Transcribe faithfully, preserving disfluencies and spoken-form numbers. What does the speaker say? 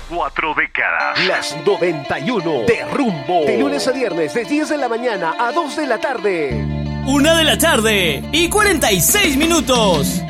Cuatro décadas. Las noventa y uno de Rumbo. De lunes a viernes, de diez de la mañana a dos de la tarde. Una de la tarde y cuarenta y seis minutos.